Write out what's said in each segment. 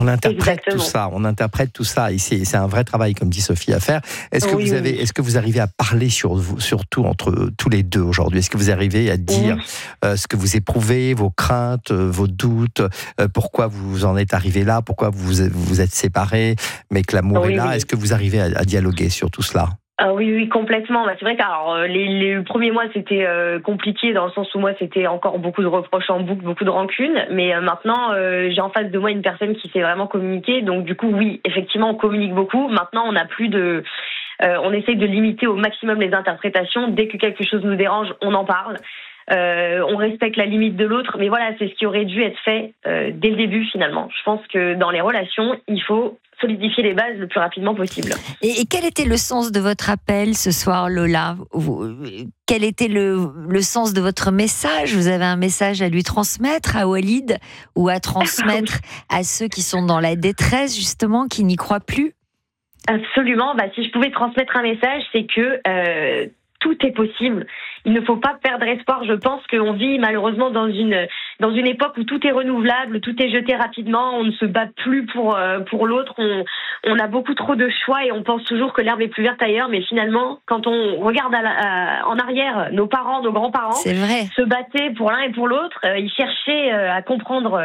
On interprète tout ça, et c'est un vrai travail, comme dit Sophie, à faire. Est-ce que vous arrivez à parler surtout entre tous les deux aujourd'hui? Est-ce que vous arrivez à dire ce que vous éprouvez, vos craintes, vos doutes, pourquoi vous en êtes arrivé là, pourquoi vous êtes séparés, mais que l'amour est là? Oui. Est-ce que vous arrivez à dialoguer sur tout cela? Oui, complètement. C'est vrai que les premiers mois, c'était compliqué dans le sens où moi, c'était encore beaucoup de reproches en boucle, beaucoup de rancune. Mais maintenant, j'ai en face de moi une personne qui sait vraiment communiquer. Donc du coup, oui, effectivement, on communique beaucoup. Maintenant, on n'a plus de... on essaye de limiter au maximum les interprétations. Dès que quelque chose nous dérange, on en parle. On respecte la limite de l'autre. Mais voilà, c'est ce qui aurait dû être fait dès le début, finalement. Je pense que dans les relations, il faut solidifier les bases le plus rapidement possible. Et quel était le sens de votre appel ce soir, Lola? Quel était le sens de votre message? Vous avez un message à lui transmettre, à Walid, ou à transmettre à ceux qui sont dans la détresse, justement, qui n'y croient plus? Absolument. Si je pouvais transmettre un message, c'est que tout est possible. Il ne faut pas perdre espoir. Je pense qu'on vit malheureusement dans une époque où tout est renouvelable, tout est jeté rapidement, on ne se bat plus pour l'autre, on a beaucoup trop de choix et on pense toujours que l'herbe est plus verte ailleurs, mais finalement, quand on regarde en arrière, nos parents, nos grands-parents se battaient pour l'un et pour l'autre, ils cherchaient à comprendre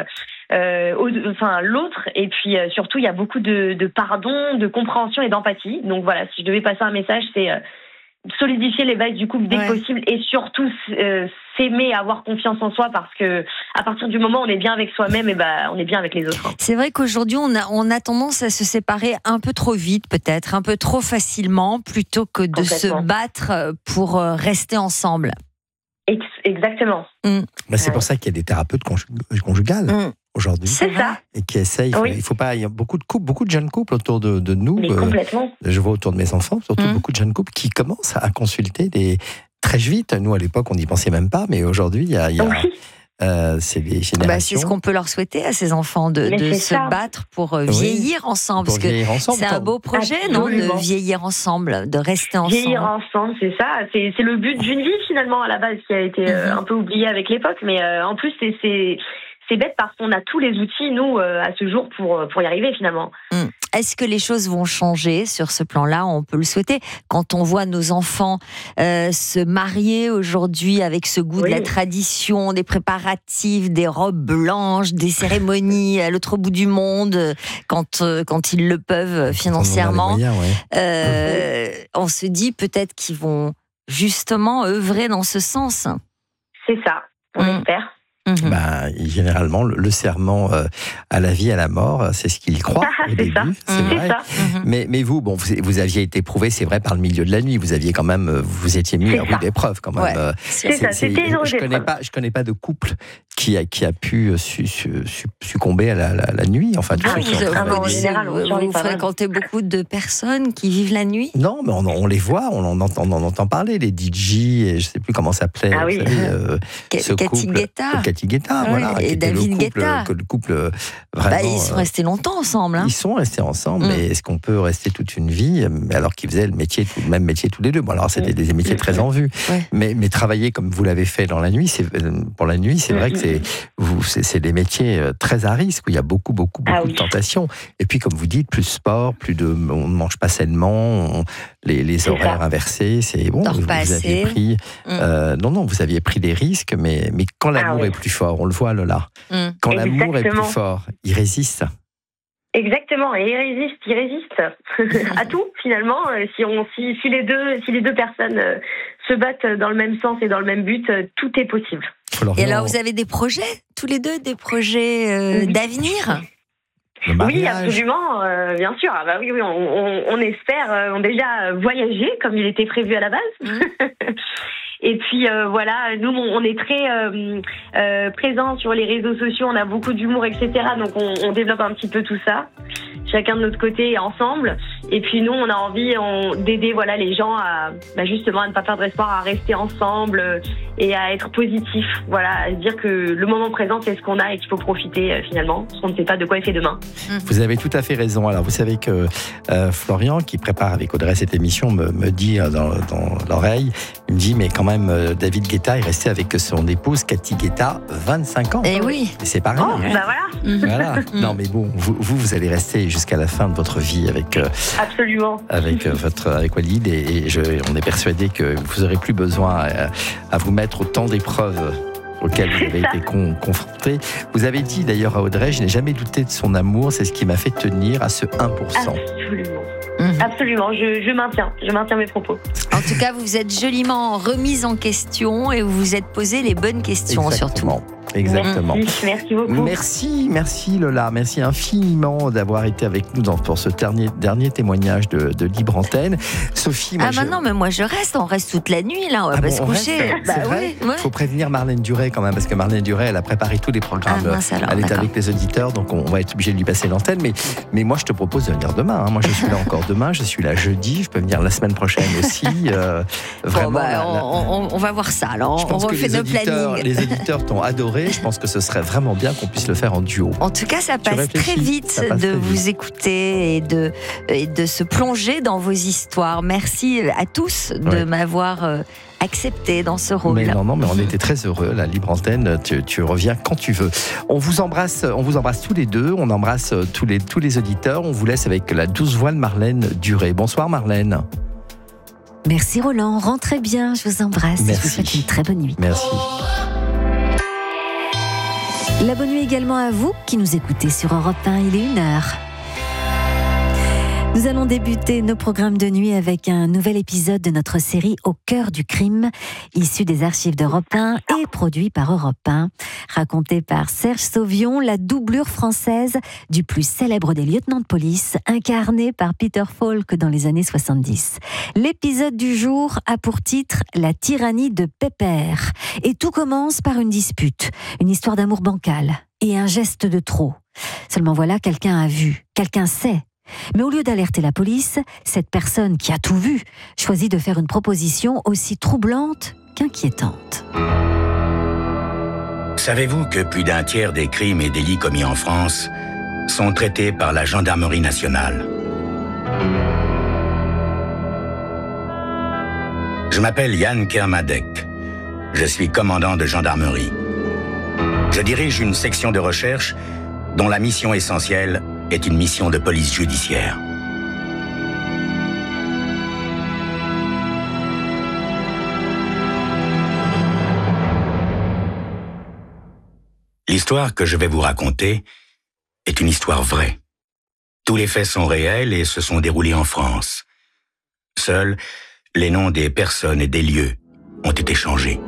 l'autre, et puis surtout il y a beaucoup de pardon, de compréhension et d'empathie. Donc voilà, si je devais passer un message, c'est solidifier les bases du couple dès que possible, et surtout s'aimer, avoir confiance en soi, parce que à partir du moment où on est bien avec soi-même, on est bien avec les autres. C'est vrai qu'aujourd'hui on a tendance à se séparer un peu trop vite, peut-être un peu trop facilement, plutôt que de se battre pour rester ensemble. Exactement. C'est pour ça qu'il y a des thérapeutes conjugales aujourd'hui. C'est ça. Et qui essayent. Il faut pas. Il y a beaucoup de jeunes couples autour de nous. Mais complètement. Je vois autour de mes enfants, surtout beaucoup de jeunes couples qui commencent à consulter très vite. Nous, à l'époque, on n'y pensait même pas, mais aujourd'hui, il y a c'est des générations. C'est ce qu'on peut leur souhaiter à ces enfants, de se battre pour vieillir ensemble. Parce que c'est un beau projet, de vieillir ensemble, de rester ensemble. Vieillir ensemble, c'est ça. C'est le but d'une vie, finalement, à la base, qui a été un peu oublié avec l'époque. Mais en plus, c'est bête parce qu'on a tous les outils, nous, à ce jour, pour y arriver, finalement. Est-ce que les choses vont changer sur ce plan-là? On peut le souhaiter. Quand on voit nos enfants se marier aujourd'hui avec ce goût de la tradition, des préparatifs, des robes blanches, des cérémonies à l'autre bout du monde, quand ils le peuvent financièrement, on se dit peut-être qu'ils vont justement œuvrer dans ce sens. C'est ça, on espère. Généralement, le serment à la vie, à la mort, c'est ce qu'il croit au début. C'est vrai. Mais vous, vous aviez été prouvé, c'est vrai, par le milieu de la nuit. Vous aviez quand même, vous étiez mis à rude épreuve quand même. C'est ça. C'était une rude épreuve. Je connais pas de couple qui a pu succomber à la nuit. Enfin, vous fréquentez beaucoup de personnes qui vivent la nuit? Non, mais on les voit, on entend parler, les DJ, et je sais plus comment ça s'appelait. Cathy Guetta. Et David Guetta. Le couple vraiment. Ils sont restés longtemps ensemble. Ils sont restés ensemble, mais est-ce qu'on peut rester toute une vie alors qu'ils faisaient le même métier tous les deux? Alors c'était des métiers très en vue, mais travailler comme vous l'avez fait dans la nuit, pour la nuit, c'est vrai que c'est des métiers très à risque où il y a beaucoup de tentations. Et puis comme vous dites, plus de sport, on ne mange pas sainement, les horaires inversés, c'est bon. Vous aviez pris, vous aviez pris des risques, mais quand l'amour est plus fort, on le voit, Lola. Quand l'amour est plus fort, il résiste. Exactement, et il résiste à tout finalement. Si les deux personnes se battent dans le même sens et dans le même but, tout est possible. Et alors, vous avez des projets tous les deux, des projets d'avenir? Oui, absolument, bien sûr. On espère déjà voyager comme il était prévu à la base. Et puis nous on est très présents sur les réseaux sociaux, on a beaucoup d'humour, etc. Donc on développe un petit peu tout ça. chacun de notre côté et ensemble. Et puis nous, on a envie d'aider les gens à justement à ne pas perdre espoir, à rester ensemble et à être positif. À se dire que le moment présent, c'est ce qu'on a et qu'il faut profiter finalement, parce qu'on ne sait pas de quoi est fait demain. Vous avez tout à fait raison. Alors vous savez que Florian, qui prépare avec Audrey cette émission, me dit dans l'oreille, il me dit mais quand même David Guetta est resté avec son épouse Cathy Guetta 25 ans. Et oui. Et c'est pareil. Voilà. Non mais bon, vous allez rester jusqu'à la fin de votre vie avec absolument avec Walid et on est persuadé que vous n'aurez plus besoin à vous mettre autant d'épreuves auxquelles vous avez été confrontés. Vous avez dit d'ailleurs à Audrey, je n'ai jamais douté de son amour, c'est ce qui m'a fait tenir à ce 1%. Absolument. Absolument, je maintiens mes propos. En tout cas, vous vous êtes joliment remise en question et vous vous êtes posé les bonnes questions. Exactement. Surtout. Exactement. Merci beaucoup. Merci Lola, merci infiniment d'avoir été avec nous pour ce dernier témoignage de Libre Antenne. Sophie, maintenant, mais moi je reste, on reste toute la nuit là, on va pas se coucher. Il faut prévenir Marlène Duret quand même, parce que Marlène Duret, elle a préparé tous les programmes, elle est avec les auditeurs, donc on va être obligé de lui passer l'antenne, mais moi je te propose de venir demain, Moi je suis là encore demain, je suis là jeudi, je peux venir la semaine prochaine aussi. Vraiment. On va voir ça, alors je pense on refait nos plannings. Les auditeurs t'ont adoré. Je pense que ce serait vraiment bien qu'on puisse le faire en duo. En tout cas, ça passe très vite de vous écouter et de se plonger dans vos histoires. Merci à tous de m'avoir accepté dans ce rôle. Mais non, mais on était très heureux. La Libre Antenne, tu reviens quand tu veux. On vous embrasse tous les deux. On embrasse tous les auditeurs. On vous laisse avec la douce voix de Marlène Duret. Bonsoir Marlène. Merci Roland. Rentrez bien. Je vous embrasse. Merci. Je vous souhaite une très bonne nuit. Merci. La bonne nuit également à vous qui nous écoutez sur Europe 1, il est 1h. Nous allons débuter nos programmes de nuit avec un nouvel épisode de notre série Au cœur du crime, issu des archives d'Europe 1 et produit par Europe 1. Raconté par Serge Sauvion, la doublure française du plus célèbre des lieutenants de police, incarné par Peter Falk dans les années 70. L'épisode du jour a pour titre La tyrannie de Pépère. Et tout commence par une dispute, une histoire d'amour bancal et un geste de trop. Seulement voilà, quelqu'un a vu, quelqu'un sait. Mais au lieu d'alerter la police, cette personne qui a tout vu choisit de faire une proposition aussi troublante qu'inquiétante. Savez-vous que plus d'un tiers des crimes et délits commis en France sont traités par la gendarmerie nationale ? Je m'appelle Yann Kermadec. Je suis commandant de gendarmerie. Je dirige une section de recherche dont la mission essentielle est une mission de police judiciaire. L'histoire que je vais vous raconter est une histoire vraie. Tous les faits sont réels et se sont déroulés en France. Seuls les noms des personnes et des lieux ont été changés.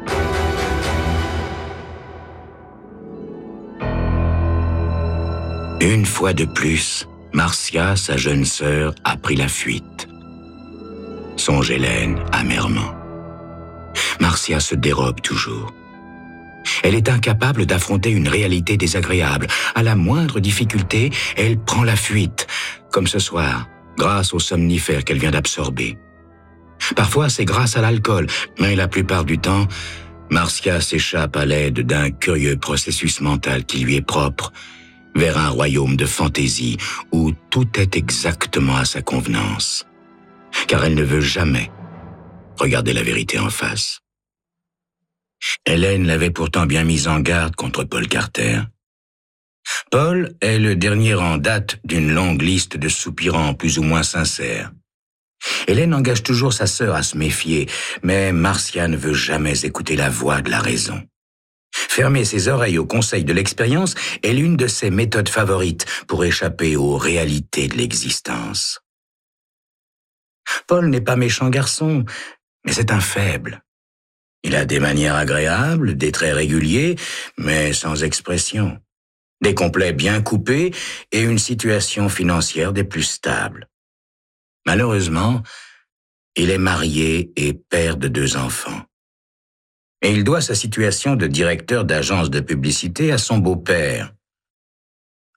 Une fois de plus, Marcia, sa jeune sœur, a pris la fuite. Songe Hélène amèrement. Marcia se dérobe toujours. Elle est incapable d'affronter une réalité désagréable. À la moindre difficulté, elle prend la fuite, comme ce soir, grâce aux somnifères qu'elle vient d'absorber. Parfois, c'est grâce à l'alcool, mais la plupart du temps, Marcia s'échappe à l'aide d'un curieux processus mental qui lui est propre, vers un royaume de fantaisie où tout est exactement à sa convenance. Car elle ne veut jamais regarder la vérité en face. Hélène l'avait pourtant bien mise en garde contre Paul Carter. Paul est le dernier en date d'une longue liste de soupirants plus ou moins sincères. Hélène engage toujours sa sœur à se méfier, mais Marcia ne veut jamais écouter la voix de la raison. Fermer ses oreilles aux conseils de l'expérience est l'une de ses méthodes favorites pour échapper aux réalités de l'existence. Paul n'est pas méchant garçon, mais c'est un faible. Il a des manières agréables, des traits réguliers, mais sans expression, des complets bien coupés et une situation financière des plus stables. Malheureusement, il est marié et père de 2 enfants. Et il doit sa situation de directeur d'agence de publicité à son beau-père.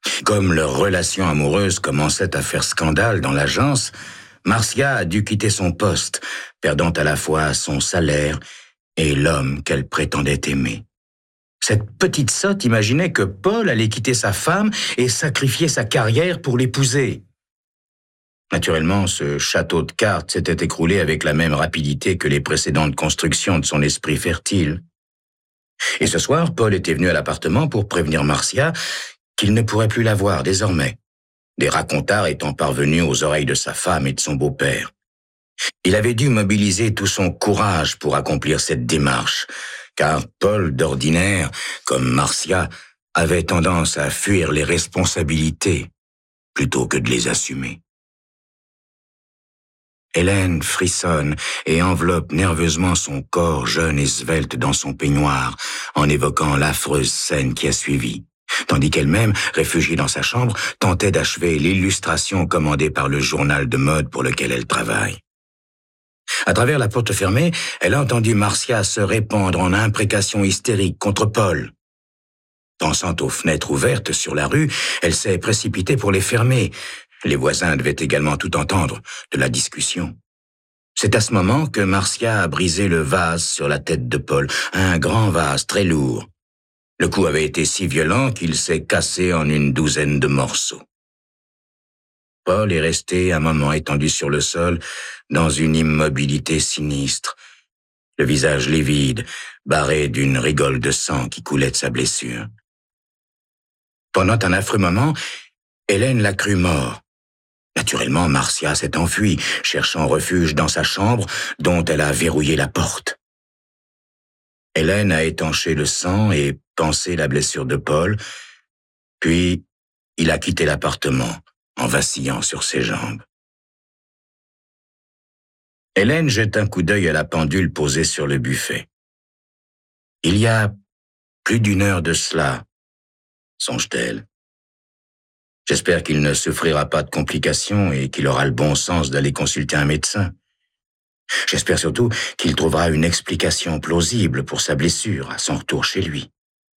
Comme leur relation amoureuse commençait à faire scandale dans l'agence, Marcia a dû quitter son poste, perdant à la fois son salaire et l'homme qu'elle prétendait aimer. Cette petite sotte imaginait que Paul allait quitter sa femme et sacrifier sa carrière pour l'épouser. Naturellement, ce château de cartes s'était écroulé avec la même rapidité que les précédentes constructions de son esprit fertile. Et ce soir, Paul était venu à l'appartement pour prévenir Marcia qu'il ne pourrait plus la voir désormais, des racontars étant parvenus aux oreilles de sa femme et de son beau-père. Il avait dû mobiliser tout son courage pour accomplir cette démarche, car Paul, d'ordinaire, comme Marcia, avait tendance à fuir les responsabilités plutôt que de les assumer. Hélène frissonne et enveloppe nerveusement son corps jeune et svelte dans son peignoir, en évoquant l'affreuse scène qui a suivi, tandis qu'elle-même, réfugiée dans sa chambre, tentait d'achever l'illustration commandée par le journal de mode pour lequel elle travaille. À travers la porte fermée, elle a entendu Marcia se répandre en imprécations hystériques contre Paul. Pensant aux fenêtres ouvertes sur la rue, elle s'est précipitée pour les fermer. Les voisins devaient également tout entendre de la discussion. C'est à ce moment que Marcia a brisé le vase sur la tête de Paul, un grand vase très lourd. Le coup avait été si violent qu'il s'est cassé en une douzaine de morceaux. Paul est resté un moment étendu sur le sol, dans une immobilité sinistre, le visage livide, barré d'une rigole de sang qui coulait de sa blessure. Pendant un affreux moment, Hélène l'a cru mort. Naturellement, Marcia s'est enfuie, cherchant refuge dans sa chambre, dont elle a verrouillé la porte. Hélène a étanché le sang et pansé la blessure de Paul, puis il a quitté l'appartement, en vacillant sur ses jambes. Hélène jette un coup d'œil à la pendule posée sur le buffet. Il y a plus d'une heure de cela, songe-t-elle. J'espère qu'il ne souffrira pas de complications et qu'il aura le bon sens d'aller consulter un médecin. J'espère surtout qu'il trouvera une explication plausible pour sa blessure à son retour chez lui.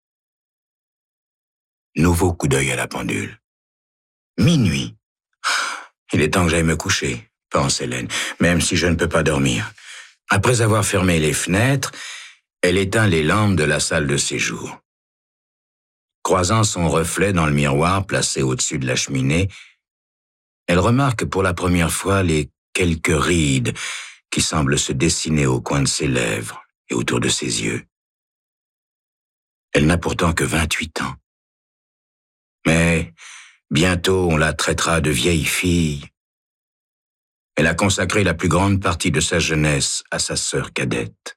Nouveau coup d'œil à la pendule. Minuit. Il est temps que j'aille me coucher, pense Hélène, même si je ne peux pas dormir. Après avoir fermé les fenêtres, elle éteint les lampes de la salle de séjour. Croisant son reflet dans le miroir placé au-dessus de la cheminée, elle remarque pour la première fois les quelques rides qui semblent se dessiner au coin de ses lèvres et autour de ses yeux. Elle n'a pourtant que 28 ans. Mais bientôt on la traitera de vieille fille. Elle a consacré la plus grande partie de sa jeunesse à sa sœur cadette.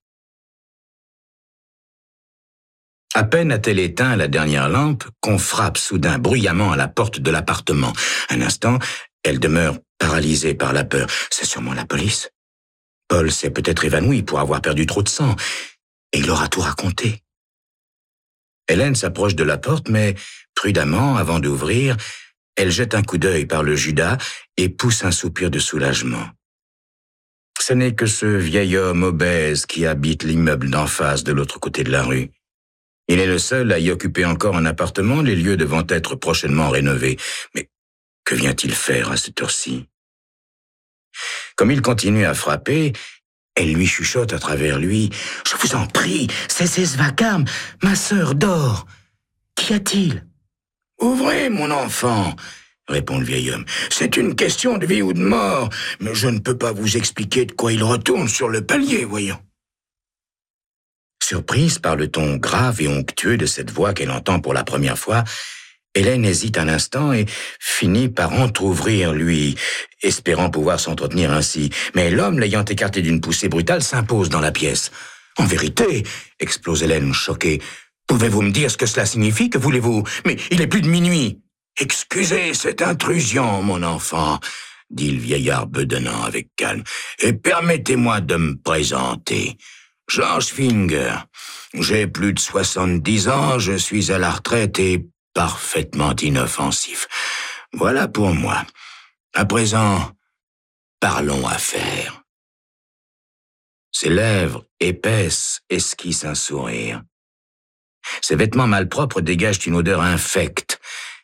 À peine a-t-elle éteint la dernière lampe qu'on frappe soudain bruyamment à la porte de l'appartement. Un instant, elle demeure paralysée par la peur. C'est sûrement la police. Paul s'est peut-être évanoui pour avoir perdu trop de sang, et il aura tout raconté. Hélène s'approche de la porte, mais prudemment, avant d'ouvrir, elle jette un coup d'œil par le judas et pousse un soupir de soulagement. Ce n'est que ce vieil homme obèse qui habite l'immeuble d'en face de l'autre côté de la rue. Il est le seul à y occuper encore un appartement, les lieux devant être prochainement rénovés. Mais que vient-il faire à cette heure-ci? Comme il continue à frapper, elle lui chuchote à travers lui. « Je vous en prie, cessez ce vacarme, ma sœur dort. Qu'y a-t-il ?»« Ouvrez, mon enfant, » répond le vieil homme. « C'est une question de vie ou de mort, mais je ne peux pas vous expliquer de quoi il retourne sur le palier, voyons. » Surprise par le ton grave et onctueux de cette voix qu'elle entend pour la première fois, Hélène hésite un instant et finit par entr'ouvrir, lui, espérant pouvoir s'entretenir ainsi. Mais l'homme, l'ayant écarté d'une poussée brutale, s'impose dans la pièce. « En vérité !» explose Hélène, choquée. « Pouvez-vous me dire ce que cela signifie? Que voulez-vous? Mais il est plus de minuit !»« Excusez cette intrusion, mon enfant !» dit le vieillard bedonnant avec calme. « Et permettez-moi de me présenter. » George Finger, j'ai plus de 70 ans, je suis à la retraite et parfaitement inoffensif. Voilà pour moi. À présent, parlons affaires. Ses lèvres épaisses esquissent un sourire. Ses vêtements malpropres dégagent une odeur infecte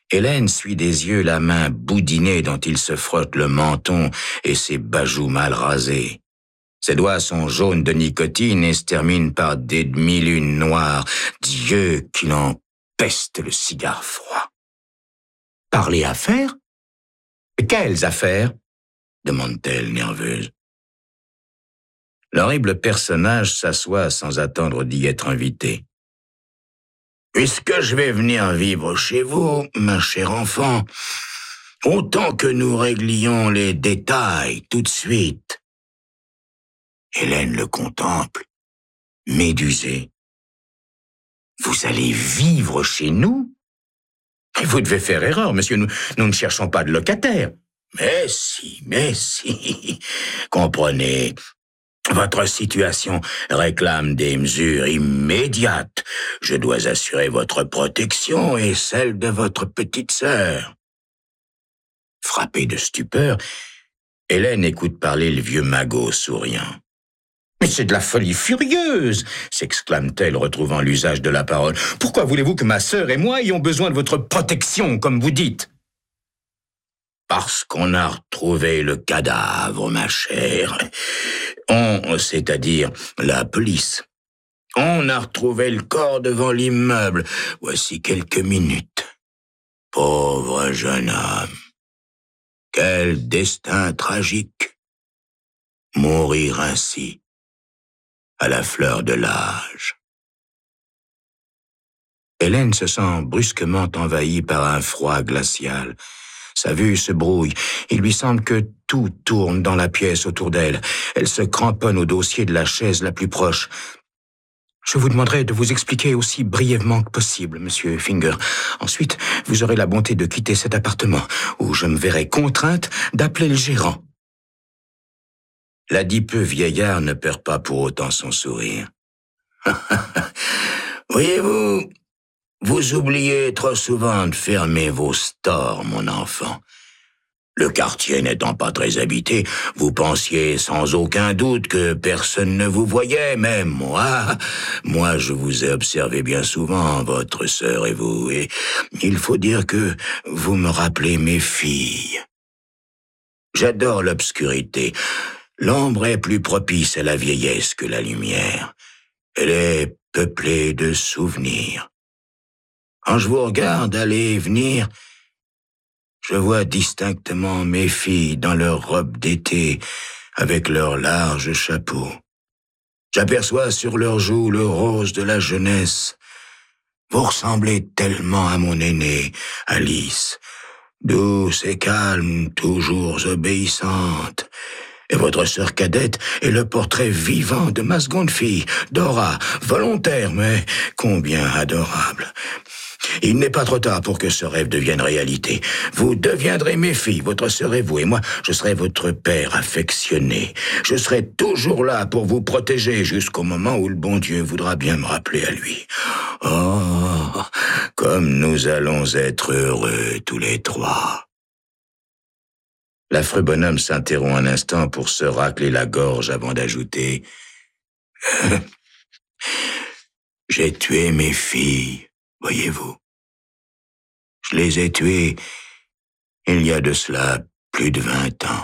Hélène suit des yeux la main boudinée dont il se frotte le menton et ses bajoux mal rasés. Ses doigts sont jaunes de nicotine et se terminent par des demi-lunes noires. Dieu qu'il en peste le cigare froid. Parler affaires? Quelles affaires? Demande-t-elle nerveuse. L'horrible personnage s'assoit sans attendre d'y être invité. Puisque je vais venir vivre chez vous, ma chère enfant, autant que nous réglions les détails tout de suite. Hélène le contemple, médusée. Vous allez vivre chez nous? Vous devez faire erreur, monsieur, nous ne cherchons pas de locataire. Mais si. Comprenez, votre situation réclame des mesures immédiates. Je dois assurer votre protection et celle de votre petite sœur. Frappée de stupeur, Hélène écoute parler le vieux magot souriant. « Mais c'est de la folie furieuse !» s'exclame-t-elle, retrouvant l'usage de la parole. « Pourquoi voulez-vous que ma sœur et moi ayons besoin de votre protection, comme vous dites ?» Parce qu'on a retrouvé le cadavre, ma chère. C'est-à-dire la police. On a retrouvé le corps devant l'immeuble. Voici quelques minutes. Pauvre jeune homme. Quel destin tragique. Mourir ainsi, à la fleur de l'âge. Hélène se sent brusquement envahie par un froid glacial. Sa vue se brouille. Il lui semble que tout tourne dans la pièce autour d'elle. Elle se cramponne au dossier de la chaise la plus proche. Je vous demanderai de vous expliquer aussi brièvement que possible, monsieur Finger. Ensuite, vous aurez la bonté de quitter cet appartement, où je me verrai contrainte d'appeler le gérant. L'adipeux vieillard ne perd pas pour autant son sourire. Voyez-vous, vous oubliez trop souvent de fermer vos stores, mon enfant. Le quartier n'étant pas très habité, vous pensiez sans aucun doute que personne ne vous voyait, même moi, je vous ai observé bien souvent, votre sœur et vous, et il faut dire que vous me rappelez mes filles. J'adore l'obscurité. L'ombre est plus propice à la vieillesse que la lumière. Elle est peuplée de souvenirs. Quand je vous regarde aller et venir, je vois distinctement mes filles dans leurs robes d'été, avec leurs larges chapeaux. J'aperçois sur leurs joues le rose de la jeunesse. Vous ressemblez tellement à mon aînée, Alice, douce et calme, toujours obéissante. Et votre sœur cadette est le portrait vivant de ma seconde fille, Dora, volontaire, mais combien adorable. Il n'est pas trop tard pour que ce rêve devienne réalité. Vous deviendrez mes filles, votre sœur et vous, et moi, je serai votre père affectionné. Je serai toujours là pour vous protéger jusqu'au moment où le bon Dieu voudra bien me rappeler à lui. Oh, comme nous allons être heureux tous les trois. L'affreux bonhomme s'interrompt un instant pour se racler la gorge avant d'ajouter « J'ai tué mes filles. Voyez-vous, je les ai tués il y a de cela plus de 20 ans. »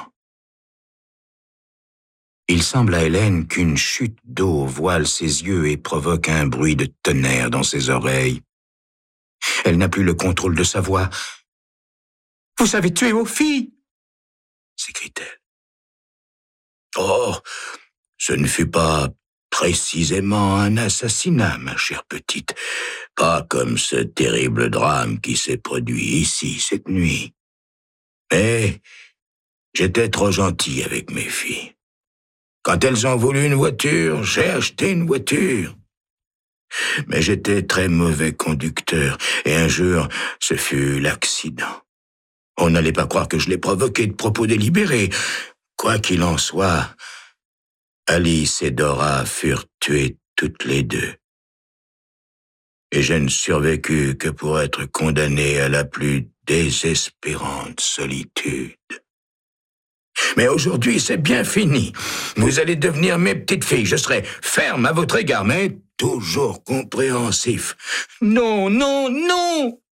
Il semble à Hélène qu'une chute d'eau voile ses yeux et provoque un bruit de tonnerre dans ses oreilles. Elle n'a plus le contrôle de sa voix. « Vous avez tué vos filles !» s'écrie-t-elle. « Oh, ce ne fut pas précisément un assassinat, ma chère petite. Pas comme ce terrible drame qui s'est produit ici cette nuit. Mais j'étais trop gentil avec mes filles. Quand elles ont voulu une voiture, j'ai acheté une voiture. Mais j'étais très mauvais conducteur, et un jour, ce fut l'accident. On n'allait pas croire que je l'ai provoqué de propos délibérés. Quoi qu'il en soit, Alice et Dora furent tuées toutes les deux. Et je ne survécus que pour être condamné à la plus désespérante solitude. Mais aujourd'hui, c'est bien fini. Vous allez devenir mes petites filles. Je serai ferme à votre égard, mais toujours compréhensif. Non, non, non!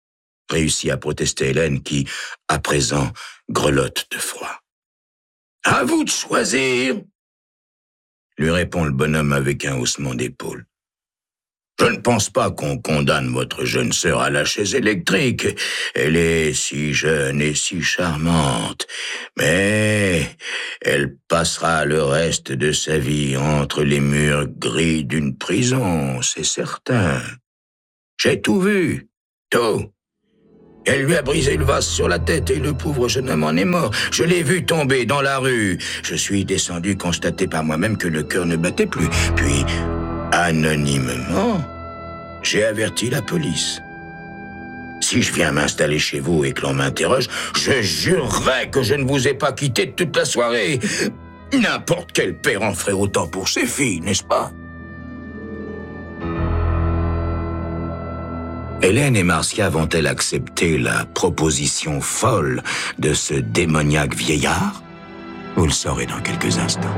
réussit à protester Hélène qui, à présent, grelotte de froid. « À vous de choisir !» lui répond le bonhomme avec un haussement d'épaule. « Je ne pense pas qu'on condamne votre jeune sœur à la chaise électrique. Elle est si jeune et si charmante. Mais elle passera le reste de sa vie entre les murs gris d'une prison, c'est certain. J'ai tout vu, tout. Elle lui a brisé le vase sur la tête et le pauvre jeune homme en est mort. Je l'ai vu tomber dans la rue. Je suis descendu constater par moi-même que le cœur ne battait plus. Puis, anonymement, j'ai averti la police. Si je viens m'installer chez vous et que l'on m'interroge, je jurerai que je ne vous ai pas quitté toute la soirée. N'importe quel père en ferait autant pour ses filles, n'est-ce pas? Hélène et Marcia vont-elles accepter la proposition folle de ce démoniaque vieillard? Vous le saurez dans quelques instants.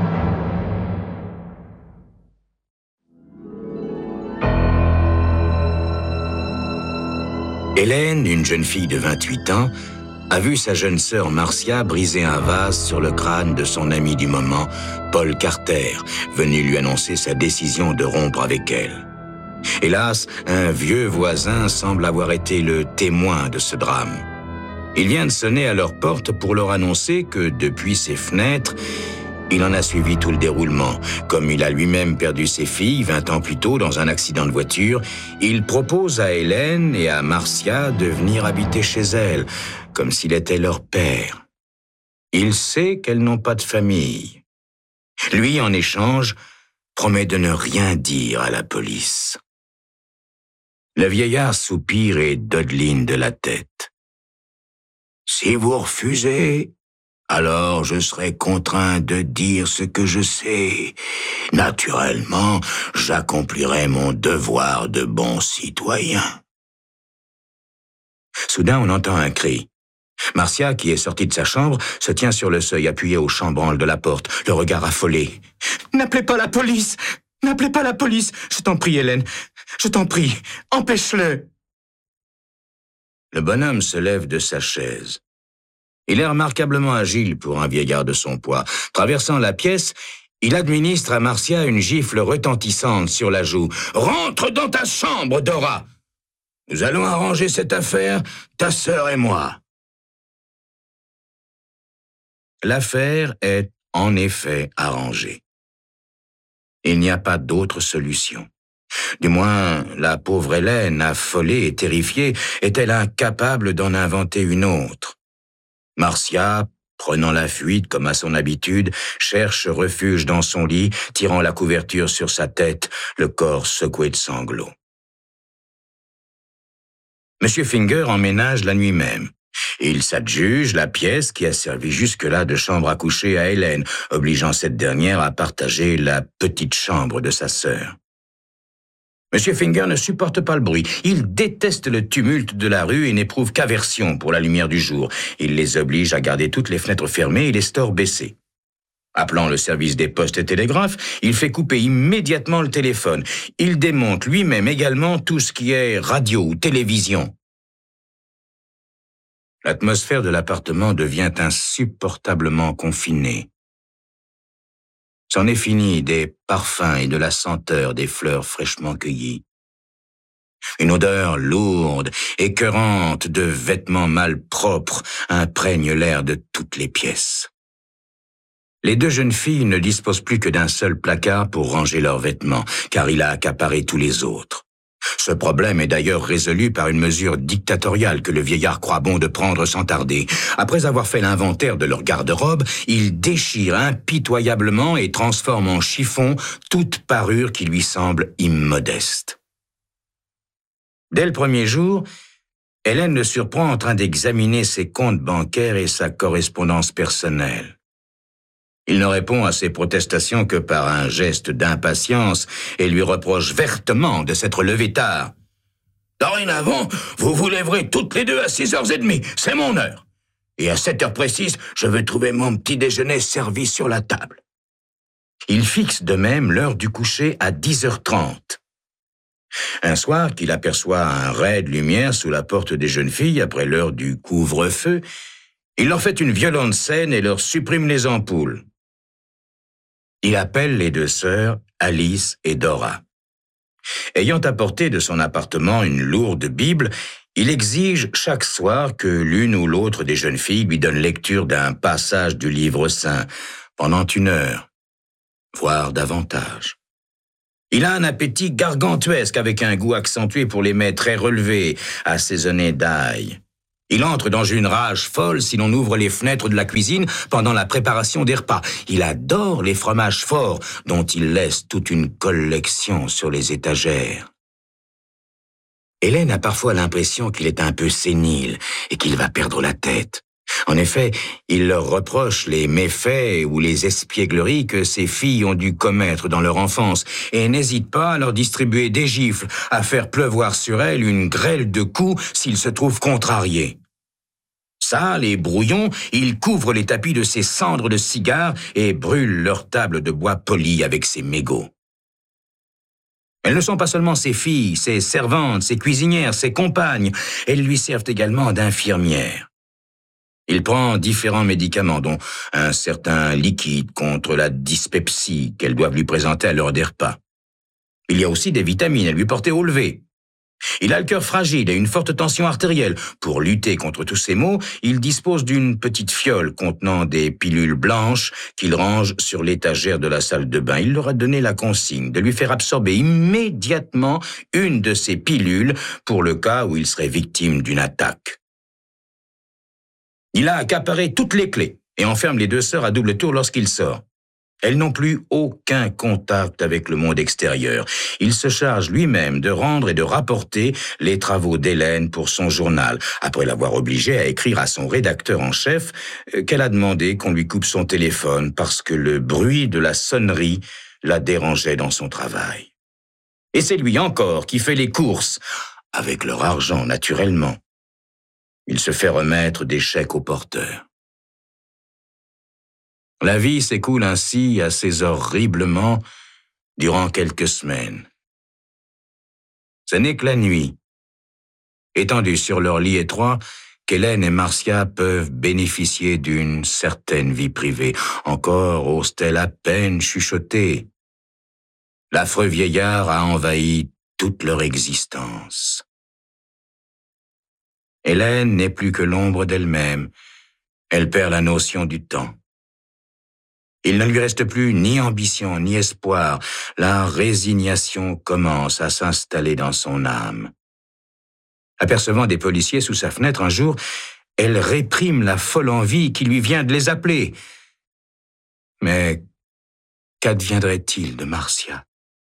Hélène, une jeune fille de 28 ans, a vu sa jeune sœur Marcia briser un vase sur le crâne de son ami du moment, Paul Carter, venu lui annoncer sa décision de rompre avec elle. Hélas, un vieux voisin semble avoir été le témoin de ce drame. Il vient de sonner à leur porte pour leur annoncer que, depuis ses fenêtres, il en a suivi tout le déroulement. Comme il a lui-même perdu ses filles 20 ans plus tôt dans un accident de voiture, il propose à Hélène et à Marcia de venir habiter chez elle, comme s'il était leur père. Il sait qu'elles n'ont pas de famille. Lui, en échange, promet de ne rien dire à la police. Le vieillard soupire et dodeline de la tête. « Si vous refusez, alors je serai contraint de dire ce que je sais. Naturellement, j'accomplirai mon devoir de bon citoyen. » Soudain, on entend un cri. Marcia, qui est sortie de sa chambre, se tient sur le seuil appuyée au chambranle de la porte, le regard affolé. « N'appelez pas la police! N'appelez pas la police! Je t'en prie, Hélène! Je t'en prie! Empêche-le !» Le bonhomme se lève de sa chaise. Il est remarquablement agile pour un vieillard de son poids. Traversant la pièce, il administre à Marcia une gifle retentissante sur la joue. « Rentre dans ta chambre, Dora! Nous allons arranger cette affaire, ta sœur et moi. » L'affaire est en effet arrangée. Il n'y a pas d'autre solution. Du moins, la pauvre Hélène, affolée et terrifiée, est-elle incapable d'en inventer une autre. Marcia, prenant la fuite comme à son habitude, cherche refuge dans son lit, tirant la couverture sur sa tête, le corps secoué de sanglots. Monsieur Finger emménage la nuit même. Il s'adjuge la pièce qui a servi jusque-là de chambre à coucher à Hélène, obligeant cette dernière à partager la petite chambre de sa sœur. Monsieur Finger ne supporte pas le bruit. Il déteste le tumulte de la rue et n'éprouve qu'aversion pour la lumière du jour. Il les oblige à garder toutes les fenêtres fermées et les stores baissés. Appelant le service des postes et télégraphes, il fait couper immédiatement le téléphone. Il démonte lui-même également tout ce qui est radio ou télévision. L'atmosphère de l'appartement devient insupportablement confinée. C'en est fini des parfums et de la senteur des fleurs fraîchement cueillies. Une odeur lourde, écœurante de vêtements mal propres imprègne l'air de toutes les pièces. Les deux jeunes filles ne disposent plus que d'un seul placard pour ranger leurs vêtements, car il a accaparé tous les autres. Ce problème est d'ailleurs résolu par une mesure dictatoriale que le vieillard croit bon de prendre sans tarder. Après avoir fait l'inventaire de leur garde-robe, il déchire impitoyablement et transforme en chiffon toute parure qui lui semble immodeste. Dès le premier jour, Hélène le surprend en train d'examiner ses comptes bancaires et sa correspondance personnelle. Il ne répond à ses protestations que par un geste d'impatience et lui reproche vertement de s'être levé tard. « Dorénavant, vous vous lèverez toutes les deux à 6h30, c'est mon heure. Et à 7h précise, je veux trouver mon petit déjeuner servi sur la table. » Il fixe de même l'heure du coucher à 10h30. Un soir qu'il aperçoit un ray de lumière sous la porte des jeunes filles après l'heure du couvre-feu, il leur fait une violente scène et leur supprime les ampoules. Il appelle les 2 sœurs, Alice et Dora. Ayant apporté de son appartement une lourde Bible, il exige chaque soir que l'une ou l'autre des jeunes filles lui donne lecture d'un passage du livre saint pendant 1 heure, voire davantage. Il a un appétit gargantuesque avec un goût accentué pour les mets très relevés, assaisonnés d'ail. Il entre dans une rage folle si l'on ouvre les fenêtres de la cuisine pendant la préparation des repas. Il adore les fromages forts, dont il laisse toute une collection sur les étagères. Hélène a parfois l'impression qu'il est un peu sénile et qu'il va perdre la tête. En effet, il leur reproche les méfaits ou les espiègleries que ses filles ont dû commettre dans leur enfance et n'hésite pas à leur distribuer des gifles, à faire pleuvoir sur elles une grêle de coups s'ils se trouvent contrariés. Sales et brouillons, il couvre les tapis de ses cendres de cigares et brûle leur table de bois poli avec ses mégots. Elles ne sont pas seulement ses filles, ses servantes, ses cuisinières, ses compagnes, elles lui servent également d'infirmières. Il prend différents médicaments, dont un certain liquide contre la dyspepsie qu'elles doivent lui présenter à l'heure des repas. Il y a aussi des vitamines à lui porter au lever. Il a le cœur fragile et une forte tension artérielle. Pour lutter contre tous ces maux, il dispose d'une petite fiole contenant des pilules blanches qu'il range sur l'étagère de la salle de bain. Il leur a donné la consigne de lui faire absorber immédiatement une de ces pilules pour le cas où il serait victime d'une attaque. Il a accaparé toutes les clés et enferme les 2 sœurs à double tour lorsqu'il sort. Elles n'ont plus aucun contact avec le monde extérieur. Il se charge lui-même de rendre et de rapporter les travaux d'Hélène pour son journal, après l'avoir obligée à écrire à son rédacteur en chef qu'elle a demandé qu'on lui coupe son téléphone parce que le bruit de la sonnerie la dérangeait dans son travail. Et c'est lui encore qui fait les courses, avec leur argent naturellement. Il se fait remettre des chèques au porteur. La vie s'écoule ainsi assez horriblement durant quelques semaines. Ce n'est que la nuit, étendus sur leur lit étroit, qu'Hélène et Marcia peuvent bénéficier d'une certaine vie privée. Encore osent-elles à peine chuchoter. L'affreux vieillard a envahi toute leur existence. Hélène n'est plus que l'ombre d'elle-même. Elle perd la notion du temps. Il ne lui reste plus ni ambition, ni espoir. La résignation commence à s'installer dans son âme. Apercevant des policiers sous sa fenêtre un jour, elle réprime la folle envie qui lui vient de les appeler. Mais qu'adviendrait-il de Marcia?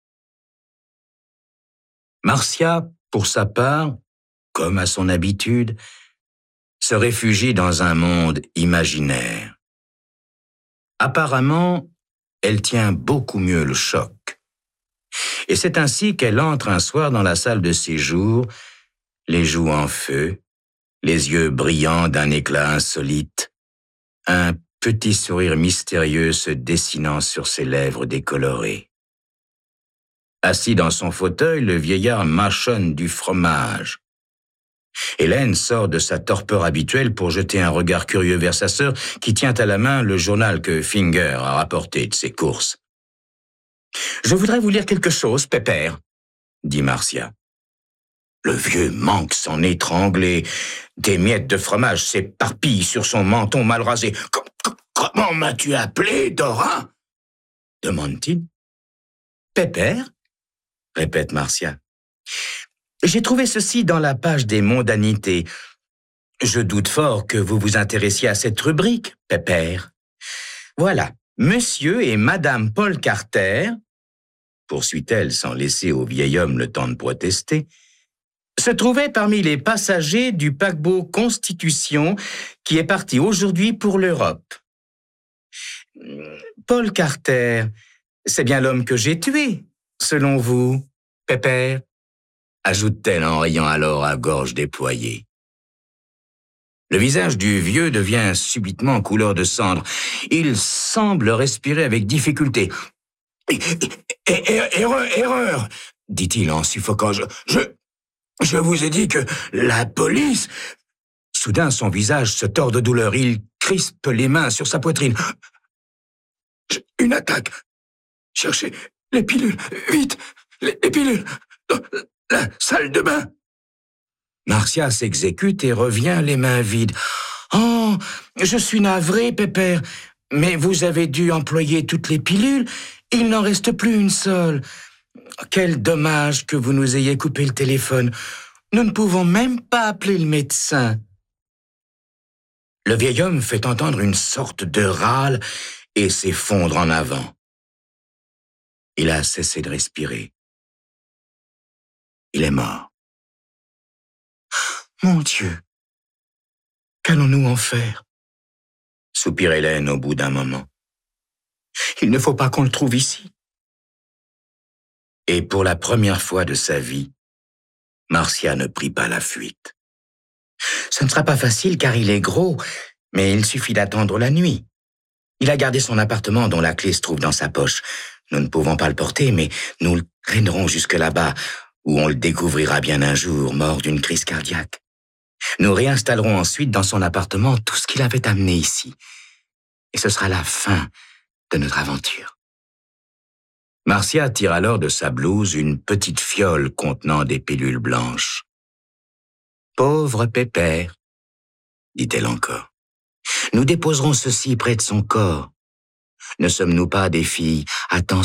Marcia, pour sa part, comme à son habitude, se réfugie dans un monde imaginaire. Apparemment, elle tient beaucoup mieux le choc. Et c'est ainsi qu'elle entre un soir dans la salle de séjour, les joues en feu, les yeux brillants d'un éclat insolite, un petit sourire mystérieux se dessinant sur ses lèvres décolorées. Assis dans son fauteuil, le vieillard mâchonne du fromage. Hélène sort de sa torpeur habituelle pour jeter un regard curieux vers sa sœur qui tient à la main le journal que Finger a rapporté de ses courses. « Je voudrais vous lire quelque chose, pépère, » dit Marcia. Le vieux manque s'en étrangler. Des miettes de fromage s'éparpillent sur son menton mal rasé. « Comment m'as-tu appelé, Dora ?» demande-t-il. « Pépère ?» répète Marcia. J'ai trouvé ceci dans la page des mondanités. Je doute fort que vous vous intéressiez à cette rubrique, pépère. Voilà, Monsieur et Madame Paul Carter, poursuit-elle sans laisser au vieil homme le temps de protester, se trouvaient parmi les passagers du paquebot Constitution qui est parti aujourd'hui pour l'Europe. Paul Carter, c'est bien l'homme que j'ai tué, selon vous, pépère, ajoute-t-elle en riant alors à gorge déployée. Le visage du vieux devient subitement couleur de cendre. Il semble respirer avec difficulté. « Erreur !» dit-il en suffoquant. Je vous ai dit que la police... Soudain, son visage se tord de douleur. Il crispe les mains sur sa poitrine. Une attaque. Cherchez les pilules. Vite, les pilules. Dans la salle de bain. Marcia s'exécute et revient les mains vides. Oh, je suis navré, Pépère. Mais vous avez dû employer toutes les pilules. Il n'en reste plus une seule. Quel dommage que vous nous ayez coupé le téléphone. Nous ne pouvons même pas appeler le médecin. Le vieil homme fait entendre une sorte de râle et s'effondre en avant. Il a cessé de respirer. Il est mort. Mon Dieu, qu'allons-nous en faire? Soupire Hélène au bout d'un moment. Il ne faut pas qu'on le trouve ici. Et pour la première fois de sa vie, Marcia ne prit pas la fuite. Ce ne sera pas facile car il est gros, mais il suffit d'attendre la nuit. Il a gardé son appartement dont la clé se trouve dans sa poche. Nous ne pouvons pas le porter, mais nous le traînerons jusque là-bas, où on le découvrira bien un jour, mort d'une crise cardiaque. Nous réinstallerons ensuite dans son appartement tout ce qu'il avait amené ici. Et ce sera la fin de notre aventure. Marcia tire alors de sa blouse une petite fiole contenant des pilules blanches. « Pauvre Pépère, dit-elle encore. Nous déposerons ceci près de son corps. Ne sommes-nous pas des filles attentionnées? »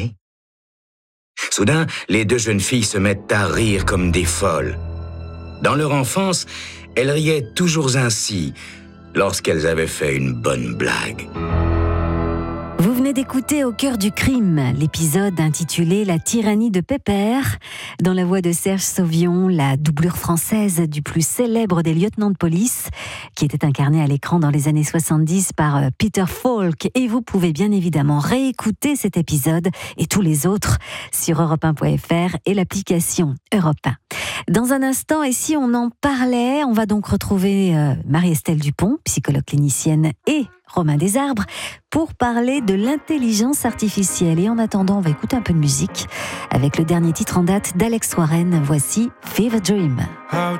Soudain, les deux jeunes filles se mettent à rire comme des folles. Dans leur enfance, elles riaient toujours ainsi, lorsqu'elles avaient fait une bonne blague. Vous venez d'écouter Au cœur du crime, l'épisode intitulé La tyrannie de Pépère, dans la voix de Serge Sauvion, la doublure française du plus célèbre des lieutenants de police, qui était incarné à l'écran dans les années 70 par Peter Falk. Et vous pouvez bien évidemment réécouter cet épisode et tous les autres sur europe1.fr et l'application Europe 1. Dans un instant, et si on en parlait, on va donc retrouver Marie-Estelle Dupont, psychologue clinicienne, et Romain Desarbres, pour parler de l'intelligence artificielle. Et en attendant, on va écouter un peu de musique avec le dernier titre en date d'Alex Warren. Voici Fever Dream.